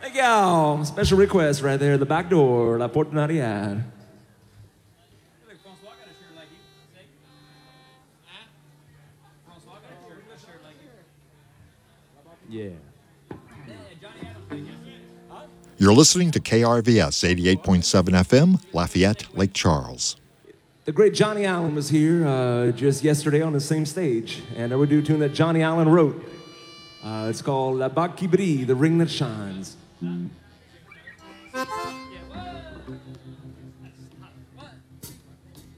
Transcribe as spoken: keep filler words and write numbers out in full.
Miguel, special request right there, the back door, La Porta Navidad. Yeah. You're listening to K R V S eighty-eight point seven F M, Lafayette, Lake Charles. The great Johnny Allen was here uh, just yesterday on the same stage, and I would do a tune that Johnny Allen wrote. Uh, it's called La Bague qui brille, the ring that shines.